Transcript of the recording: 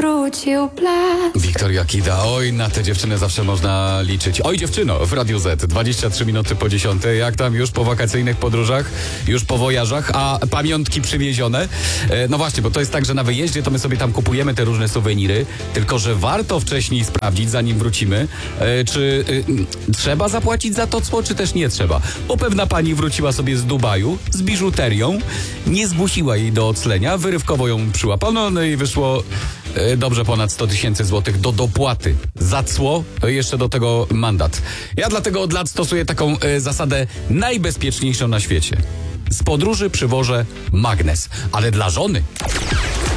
wrócił blask. Wiktoria Kida, oj, na tę dziewczynę zawsze można liczyć. Oj, dziewczyno, w Radiu Z, 23 minuty po 10. Jak tam już po wakacyjnych podróżach, już po wojażach, a pamiątki przywiezione? No właśnie, bo to jest tak, że na wyjeździe to my sobie tam kupujemy te różne suweniry, tylko że warto wcześniej sprawdzić, zanim wrócimy, czy trzeba zapłacić za to cło, czy też nie trzeba. Bo pewna pani wróciła sobie z Dubaju z biżuterią, nie zgłosiła jej do oclenia, wyrywkowo ją przyłapano, no i wyszło dobrze ponad 100 000 złotych do dopłaty za cło, jeszcze do tego mandat. Ja dlatego od lat stosuję taką zasadę najbezpieczniejszą na świecie. Z podróży przywożę magnes, ale dla żony.